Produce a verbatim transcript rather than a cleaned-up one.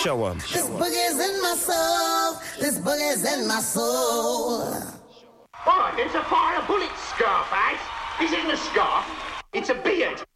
Show 'em. This boogie's in my soul. This boogie's in my soul. All right, then, to fire a bullet, Scarface. This isn't a scarf.